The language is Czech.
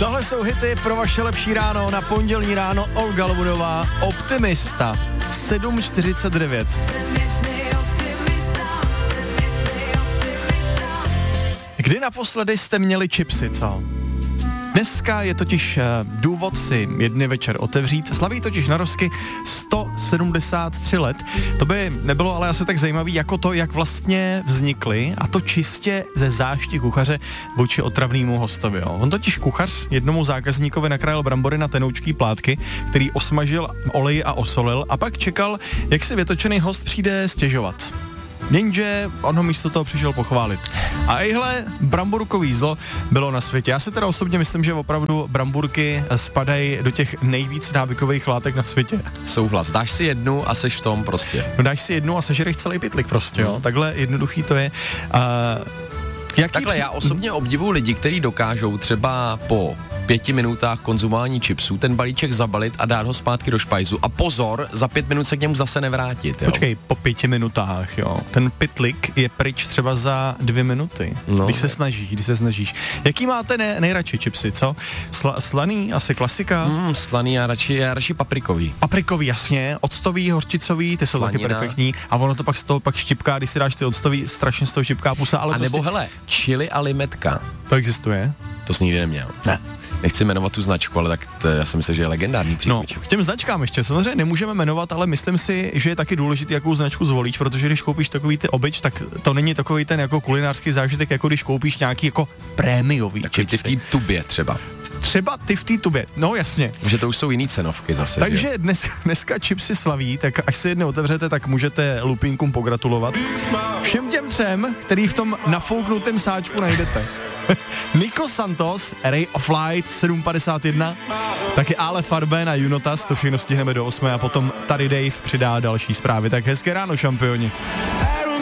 Tohle jsou hity pro vaše lepší ráno na pondělní ráno. Olga Lobudová, Optimista, 7:49. Kdy naposledy jste měli chipsy, co? Dneska je totiž důvod si jedny večer otevřít. Slaví totiž narozky 173 let. To by nebylo ale asi tak zajímavý jako to, jak vlastně vznikly, a to čistě ze zášti kuchaře vůči otravnému hostovi. Jo. On totiž kuchař jednomu zákazníkovi nakrájel brambory na tenoučký plátky, který osmažil oleji a osolil, a pak čekal, jak si vytočený host přijde stěžovat. Jenže on ho místo toho přišel pochválit. A ejhle, bramburkový zlo bylo na světě. Já si teda osobně myslím, že opravdu bramburky spadají do těch nejvíc návykových látek na světě. Souhlas, dáš si jednu a seš v tom prostě. No dáš si jednu a sežereš celý pytlik prostě, jo. Takhle jednoduchý to je. Takhle já osobně obdivuju lidi, kteří dokážou třeba po 5 minutách konzumování chipsů ten balíček zabalit a dát ho zpátky do špajzu. A pozor, za 5 minut se k němu zase nevrátit. Jo? Počkej, po 5 minutách, jo. Ten pytlik je pryč třeba za 2 minuty. No, když se snažíš. Jaký máte nejradši chipsy, co? Slaný, asi klasika? Slaný, já radši paprikový. Paprikový, jasně. Octový, hořčicový, ty jsou taky perfektní. A ono to pak z toho pak štěpká, když si dáš ty octový, strašně z toho štěpká pusa. Ale a nebo prostě... hele, chili a limetka. To existuje? To jsi nikdy neměl. Ne. Nechci jmenovat tu značku, ale tak to, já si myslím, že je legendární příchuť. No, k těm značkám ještě samozřejmě nemůžeme jmenovat, ale myslím si, že je taky důležitý, jakou značku zvolíš, protože když koupíš takový ty obyč, tak to není takový ten jako kulinářský zážitek, jako když koupíš nějaký jako prémiový chipsy. Ty v té tubě třeba. Třeba ty v té tubě, no jasně. Že to už jsou jiný cenovky zase. Takže dneska chipsy slaví, tak až se jednou otevřete, tak můžete lupínkům pogratulovat. Všem těm třem, který v tom nafouknutém sáčku najdete. Nico Santos, Ray of Light, 7:51, taky Ale Farben a Junotas, to všechno stihneme do 8 a potom tady Dave přidá další zprávy. Tak hezké ráno, šampioni.